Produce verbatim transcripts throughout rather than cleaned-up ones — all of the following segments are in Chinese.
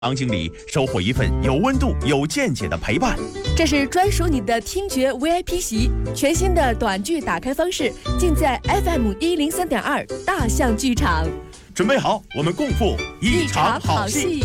张经理收获一份有温度、有见解的陪伴。 这是专属你的听觉 V I P 席，全新的短剧打开方式，尽在 F M 一零三点二大象剧场。 准备好，我们共赴一场好戏。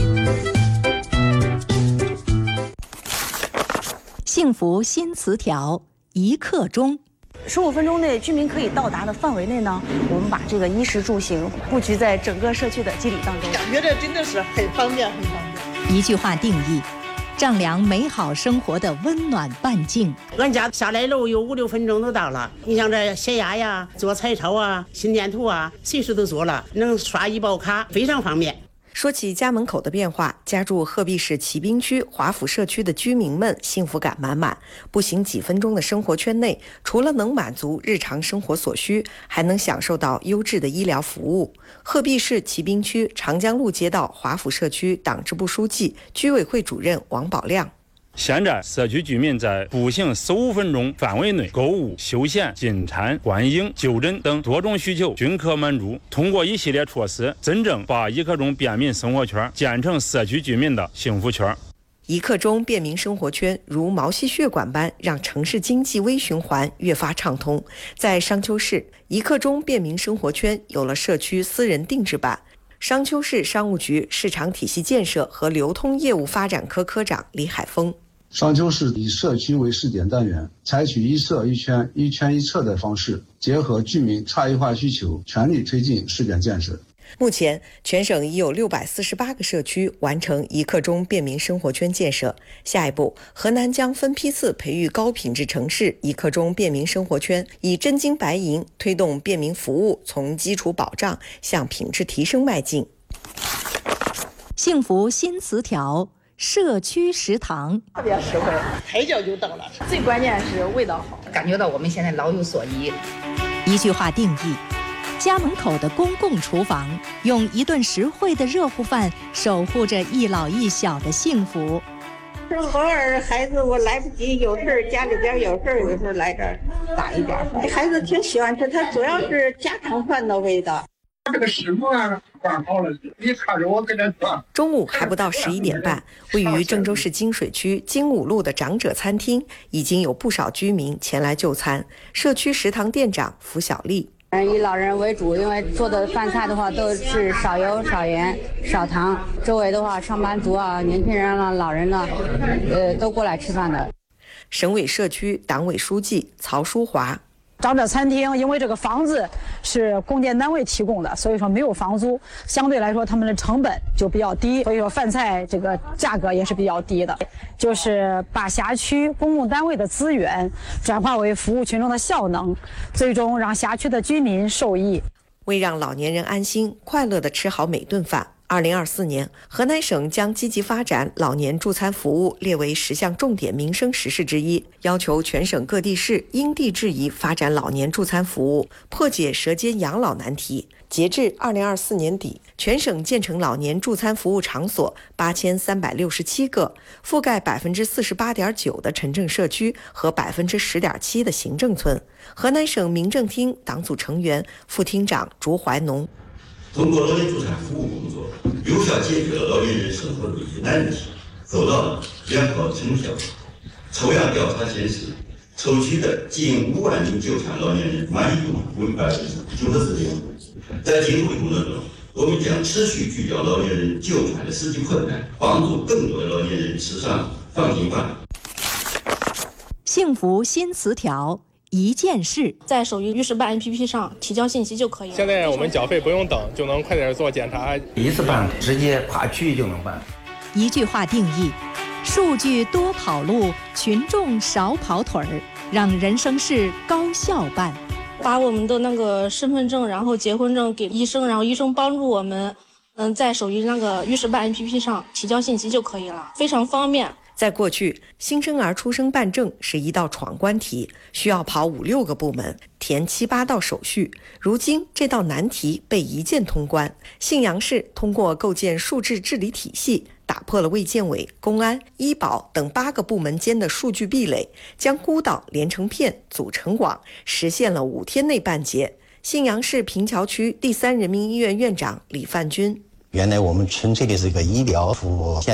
幸福新词条，一刻钟。 十五分钟内居民可以到达的范围内呢，我们把这个衣食住行布局在整个社区的基础当中， 感觉这真的是很方便，很方便。 一句话定义，丈量美好生活的温暖半径。 俺家下来路有五六分钟都到了。你像这写押呀、做彩钞啊、心电图啊，随时都做了，能刷医保卡，非常方便。 说起家门口的变化，家住鹤壁市骑兵区华府社区的居民们幸福感满满。步行几分钟的生活圈内，除了能满足日常生活所需，还能享受到优质的医疗服务。鹤壁市骑兵区长江路街道华府社区党支部书记、居委会主任王宝亮。 现在社区居民在步行十五分钟范围内购物、休闲、进餐、观影、就诊等多种需求均可满足。通过一系列措施，真正把一刻钟便民生活圈建成社区居民的幸福圈。 一刻钟便民生活圈如毛细血管般，让城市经济微循环越发畅通。在商丘市，一刻钟便民生活圈有了社区私人定制版。商丘市商务局市场体系建设和流通业务发展科科长李海峰。 商丘市以社区为试点单元，采取一社一圈、一圈一策的方式，结合居民差异化需求，全力推进试点建设。 目前，全省已有六百四十八个社区完成一刻钟便民生活圈建设。下一步，河南将分批次培育高品质城市一刻钟便民生活圈，以真金白银推动便民服务从基础保障向品质提升迈进。 幸福新词条，社区食堂特别实惠，抬脚就到了。 最关键是味道好， 感觉到我们现在老有所依。 一句话定义，家门口的公共厨房，用一顿实惠的热乎饭守护着一老一小的幸福。 偶尔孩子我来不及，有事家里边有事有时候来这儿打一点，孩子挺喜欢吃，它主要是家常饭的味道。 这个师傅啊，管好了，你看着我给他做。 中午还不到十一点半，位于郑州市金水区金五路的长者餐厅，已经有不少居民前来就餐。社区食堂店长符小丽。 以老人为主，因为做的饭菜的话都是少油、少盐、少糖。周围的话，上班族啊、年轻人啊、老人呢，呃，都过来吃饭的。 省委社区党委书记曹淑华。 长者餐厅因为这个房子是供电单位提供的，所以说没有房租，相对来说他们的成本就比较低，所以说饭菜这个价格也是比较低的。就是把辖区公共单位的资源转化为服务群众的效能，最终让辖区的居民受益。 为让老年人安心快乐地吃好每顿饭，二零二四年，河南省将积极发展老年助餐服务列为十项重点民生实事之一，要求全省各地市因地制宜发展老年助餐服务，破解舌尖养老难题。截至二零二四年底，全省建成老年助餐服务场所八千三百六十七个，覆盖百分之四十八点九的城镇社区和百分之十点七的行政村。河南省民政厅党组成员、副厅长朱怀农。 通过老年助餐服务工作，有效解决了老年人生活的一些难题，做到了良好成效。抽样调查显示，抽取的近五万名就餐老年人满意度为百分之九十四点五。在今后的工作中，我们将持续聚焦老年人就餐的实际困难，帮助更多的老年人吃上放心饭。 幸福新词条，一件事， 在手机预示办 A P P 上提交信息就可以了。 现在我们缴费不用等，就能快点做检查， 一次办直接跨区域就能办。 一句话定义，数据多跑路，群众少跑腿儿，让人生事高效办。 把我们的那个身份证，然后结婚证给医生，然后医生帮助我们，嗯，在手机那个预示办 A P P 上提交信息就可以了，非常方便。 在过去，新生儿出生办证是一道闯关题，需要跑五六个部门，填七八道手续。如今这道难题被一键通关。信阳市通过构建数字治理体系，打破了卫健委、公安、医保等八个部门间的数据壁垒，将孤岛连成片、组成网，实现了五天内办结。信阳市平桥区第三人民医院院长李范军。 原来我们纯粹的是个医疗服务，现